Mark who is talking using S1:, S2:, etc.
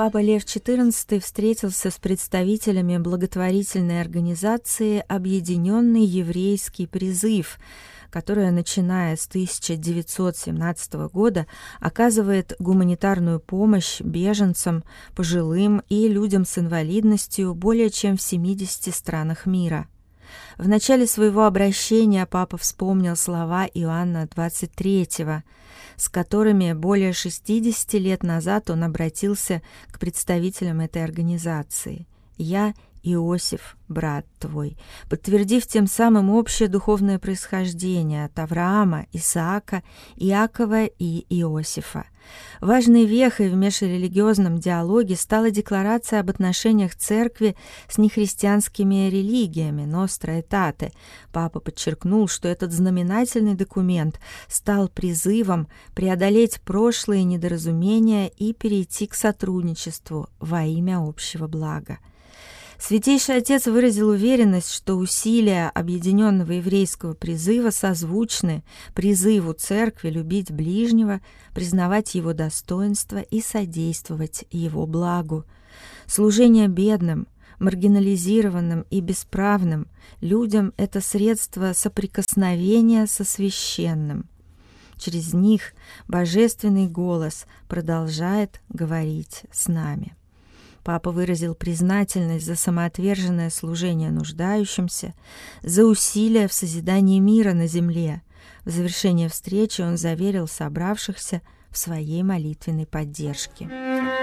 S1: Папа Лев XIV встретился с представителями благотворительной организации «Объединенный еврейский призыв», которая, начиная с 1917 года, оказывает гуманитарную помощь беженцам, пожилым и людям с инвалидностью более чем в 70 странах мира. В начале своего обращения папа вспомнил слова Иоанна XXIII, с которыми более 60 лет назад он обратился к представителям этой организации. «Я Иосиф, брат твой», подтвердив тем самым общее духовное происхождение от Авраама, Исаака, Иакова и Иосифа. Важной вехой в межрелигиозном диалоге стала декларация об отношениях церкви с нехристианскими религиями Nostra Aetate. Папа подчеркнул, что этот знаменательный документ стал призывом преодолеть прошлые недоразумения и перейти к сотрудничеству во имя общего блага. Святейший Отец выразил уверенность, что усилия Объединенного еврейского призыва созвучны призыву Церкви любить ближнего, признавать его достоинство и содействовать его благу. Служение бедным, маргинализированным и бесправным людям – это средство соприкосновения со священным. Через них божественный голос продолжает говорить с нами. Папа выразил признательность за самоотверженное служение нуждающимся, за усилия в созидании мира на земле. В завершение встречи он заверил собравшихся в своей молитвенной поддержке.